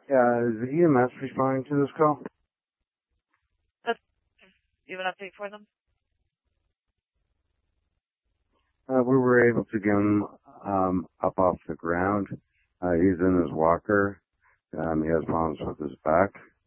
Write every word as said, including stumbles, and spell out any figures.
Yeah, is the E M S responding to this call? That's, you have an update for them? Uh, we were able to get him um, up off the ground. Uh, he's in his walker. Um, he has problems with his back.